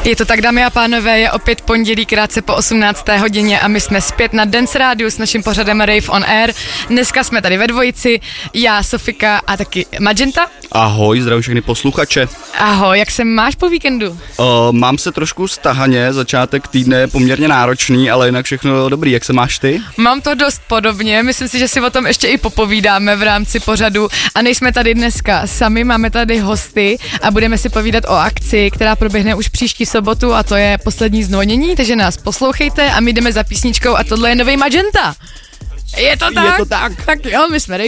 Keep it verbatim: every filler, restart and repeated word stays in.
Je to tak, dámy a pánové, je opět pondělí krátce po osmnácté hodině a my jsme zpět na Dance Rádiu s naším pořadem Rave on Air. Dneska jsme tady ve dvojici, já, Sofika a taky Magenta. Ahoj, zdravím všechny posluchače. Ahoj, jak se máš po víkendu? Uh, mám se trošku stahaně, začátek týdne je poměrně náročný, ale jinak všechno dobrý. Jak se máš ty? Mám to dost podobně, myslím si, že si o tom ještě i popovídáme v rámci pořadu a nejsme tady dneska sami, máme tady hosty a budeme si povídat o akci, která proběhne už příští sobotu a to je poslední znonění, takže nás poslouchejte a my jdeme za písničkou a tohle je nový Magenta. Je to tak? Je to tak. Tak jo, my jsme